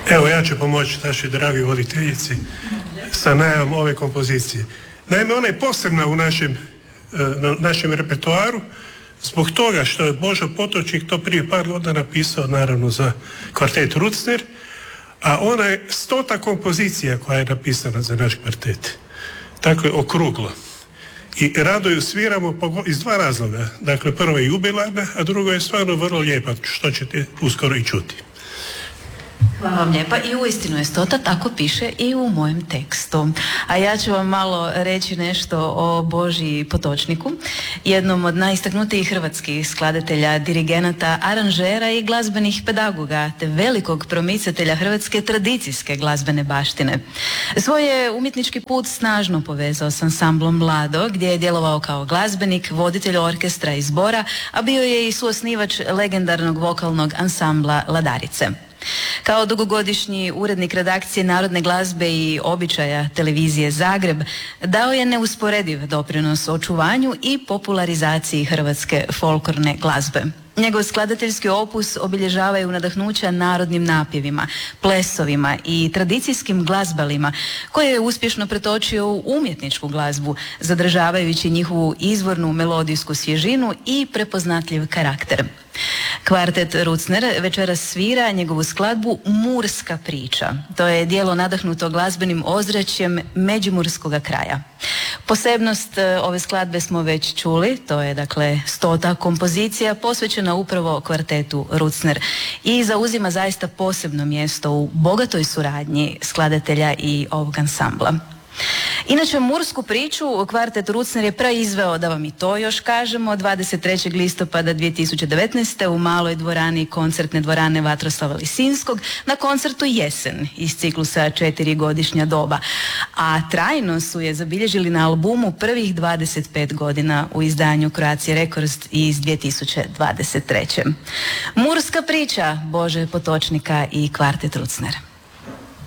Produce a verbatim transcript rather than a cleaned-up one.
Evo, ja ću pomoći našoj dragi voditeljici sa najavom ove kompozicije. Naime, ona je posebna u našem, na našem repertoaru zbog toga što je Božo Potočnik to prije par godina napisao naravno za kvartet Rucner, a ona je stota kompozicija koja je napisana za naš kvartet. Dakle, okruglo. I rado ju sviramo iz dva razloga. Dakle, prvo je jubilarna, a drugo je stvarno vrlo lijepa, što ćete uskoro i čuti. Hvala vam lijepa. I uistinu je stota, tako piše i u mojem tekstu. A ja ću vam malo reći nešto o Boži Potočniku, jednom od najistaknutijih hrvatskih skladatelja, dirigenata, aranžera i glazbenih pedagoga, te velikog promicatelja hrvatske tradicijske glazbene baštine. Svoj je umjetnički put snažno povezao s ansamblom Mlado, gdje je djelovao kao glazbenik, voditelj orkestra i zbora, a bio je i suosnivač legendarnog vokalnog ansambla Ladarice. Kao dugogodišnji urednik redakcije Narodne glazbe i običaja televizije Zagreb, dao je neusporediv doprinos očuvanju i popularizaciji hrvatske folklorne glazbe. Njegov skladateljski opus obilježavaju nadahnuća narodnim napjevima, plesovima i tradicijskim glazbalima koje je uspješno pretočio u umjetničku glazbu, zadržavajući njihovu izvornu melodijsku svježinu i prepoznatljiv karakter. Kvartet Rucner večeras svira njegovu skladbu Murska priča. To je djelo nadahnuto glazbenim ozračjem međimurskoga kraja. Posebnost ove skladbe smo već čuli, to je dakle stota kompozicija posvećena upravo kvartetu Rucner i zauzima zaista posebno mjesto u bogatoj suradnji skladatelja i ovog ansambla. Inače, Mursku priču kvartet Rucner je proizveo, da vam i to još kažemo, dvadeset trećeg listopada dvije tisuće devetnaeste. u maloj dvorani koncertne dvorane Vatroslava Lisinskog na koncertu Jesen iz ciklusa Četiri godišnja doba. A trajno su je zabilježili na albumu prvih dvadeset pet godina u izdanju Croatia Records iz dvije tisuće dvadeset treće. Murska priča Bože Potočnika i kvartet Rucner.